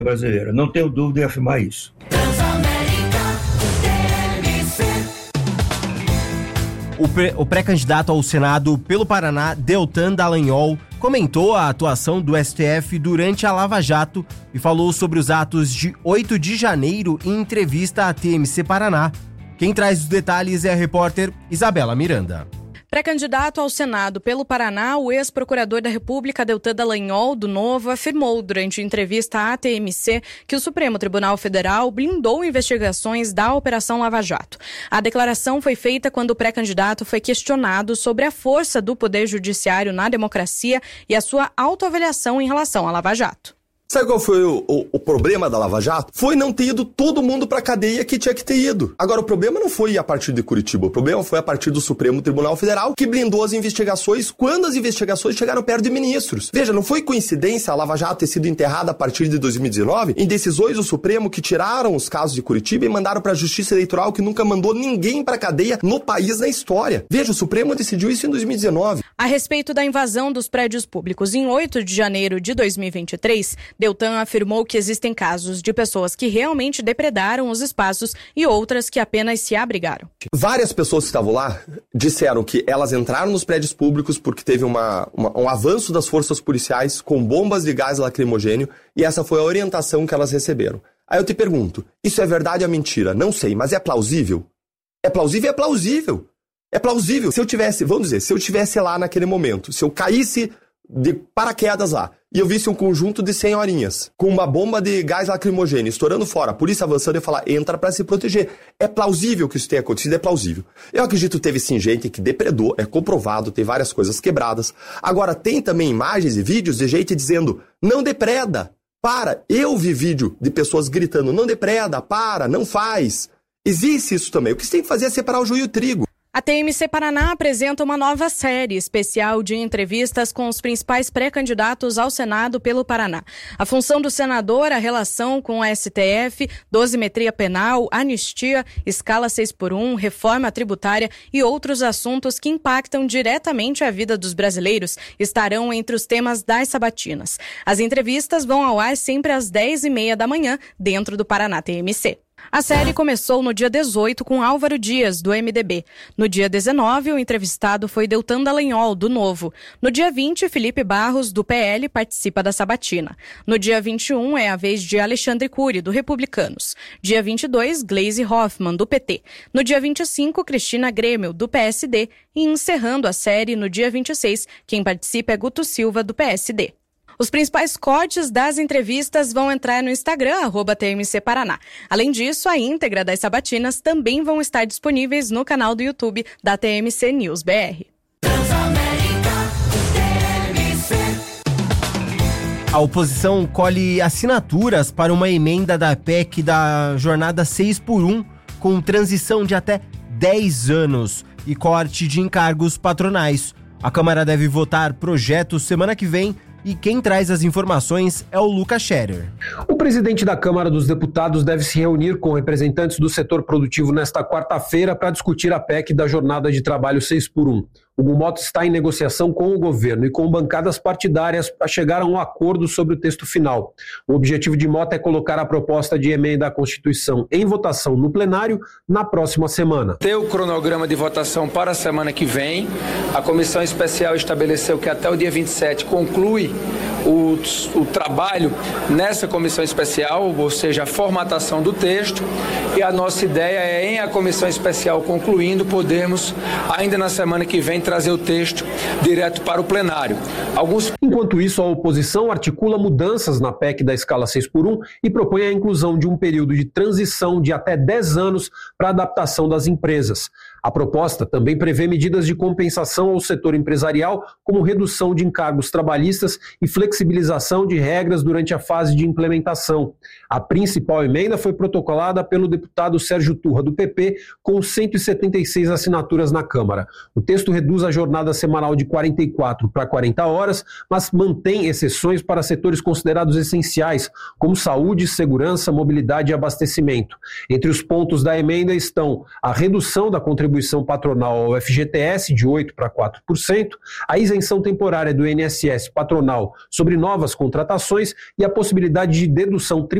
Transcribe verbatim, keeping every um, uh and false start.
brasileira. Não tenho dúvida em afirmar isso. O, pré, o pré-candidato ao Senado pelo Paraná, Deltan Dallagnol, comentou a atuação do S T F durante a Lava Jato e falou sobre os atos de oito de janeiro em entrevista à T M C Paraná. Quem traz os detalhes é a repórter Isabela Miranda. Pré-candidato ao Senado pelo Paraná, o ex-procurador da República, Deltan Dallagnol, do Novo, afirmou durante entrevista à T M C que o Supremo Tribunal Federal blindou investigações da Operação Lava Jato. A declaração foi feita quando o pré-candidato foi questionado sobre a força do Poder Judiciário na democracia e a sua autoavaliação em relação à Lava Jato. Sabe qual foi o, o, o problema da Lava Jato? Foi não ter ido todo mundo pra cadeia que tinha que ter ido. Agora, o problema não foi a partir de Curitiba, o problema foi a partir do Supremo Tribunal Federal, que blindou as investigações quando as investigações chegaram perto de ministros. Veja, não foi coincidência a Lava Jato ter sido enterrada a partir de dois mil e dezenove em decisões do Supremo que tiraram os casos de Curitiba e mandaram pra Justiça Eleitoral, que nunca mandou ninguém pra cadeia no país na história. Veja, o Supremo decidiu isso em dois mil e dezenove. A respeito da invasão dos prédios públicos em oito de janeiro de dois mil e vinte e três, Deltan afirmou que existem casos de pessoas que realmente depredaram os espaços e outras que apenas se abrigaram. Várias pessoas que estavam lá disseram que elas entraram nos prédios públicos porque teve uma, uma, um avanço das forças policiais com bombas de gás lacrimogênio e essa foi a orientação que elas receberam. Aí eu te pergunto, isso é verdade ou mentira? Não sei, mas é plausível? É plausível? É plausível. É plausível. Se eu tivesse, vamos dizer, se eu tivesse lá naquele momento, se eu caísse de paraquedas lá, e eu visse um conjunto de senhorinhas com uma bomba de gás lacrimogêneo estourando fora, a polícia avançando e falar, entra pra se proteger. É plausível que isso tenha acontecido, é plausível. Eu acredito que teve sim gente que depredou, é comprovado, tem várias coisas quebradas. Agora, tem também imagens e vídeos de gente dizendo, não depreda, para. Eu vi vídeo de pessoas gritando, não depreda, para, não faz. Existe isso também. O que você tem que fazer é separar o joio e o trigo. A T M C Paraná apresenta uma nova série especial de entrevistas com os principais pré-candidatos ao Senado pelo Paraná. A função do senador, a relação com o S T F, dosimetria penal, anistia, escala seis por um, reforma tributária e outros assuntos que impactam diretamente a vida dos brasileiros estarão entre os temas das sabatinas. As entrevistas vão ao ar sempre às dez e meia da manhã, dentro do Paraná T M C. A série começou no dia dezoito com Álvaro Dias, do M D B. No dia dezenove, o entrevistado foi Deltan Dallagnol, do Novo. No dia vinte, Felipe Barros, do P L, participa da sabatina. No dia vinte e um, é a vez de Alexandre Cury, do Republicanos. Dia vinte e dois, Gleisi Hoffmann, do P T. No dia vinte e cinco, Cristina Grêmio, do P S D. E encerrando a série, no dia vinte e seis, quem participa é Guto Silva, do P S D. Os principais cortes das entrevistas vão entrar no Instagram, arroba T M C Paraná. Além disso, a íntegra das sabatinas também vão estar disponíveis no canal do YouTube da T M C News B R. A oposição colhe assinaturas para uma emenda da P E C da jornada seis por um, com transição de até dez anos e corte de encargos patronais. A Câmara deve votar projetos semana que vem. E quem traz as informações é o Lucas Scherer. O presidente da Câmara dos Deputados deve se reunir com representantes do setor produtivo nesta quarta-feira para discutir a P E C da jornada de trabalho seis por um. O Gumoto está em negociação com o governo e com bancadas partidárias para chegar a um acordo sobre o texto final. O objetivo de Mota é colocar a proposta de emenda à Constituição em votação no plenário na próxima semana. Tem o cronograma de votação para a semana que vem. A comissão especial estabeleceu que até o dia vinte e sete conclui o, o trabalho nessa comissão especial, ou seja, a formatação do texto. E a nossa ideia é, em a comissão especial concluindo, podermos, ainda na semana que vem, trazer o texto direto para o plenário. Alguns... Enquanto isso, a oposição articula mudanças na P E C da escala seis por um e propõe a inclusão de um período de transição de até dez anos para a adaptação das empresas. A proposta também prevê medidas de compensação ao setor empresarial, como redução de encargos trabalhistas e flexibilização de regras durante a fase de implementação. A principal emenda foi protocolada pelo deputado Sérgio Turra, do P P, com cento e setenta e seis assinaturas na Câmara. O texto reduz a jornada semanal de quarenta e quatro para quarenta horas, mas mas mantém exceções para setores considerados essenciais, como saúde, segurança, mobilidade e abastecimento. Entre os pontos da emenda estão a redução da contribuição patronal ao F G T S de oito por cento para quatro por cento, a isenção temporária do I N S S patronal sobre novas contratações e a possibilidade de dedução tributária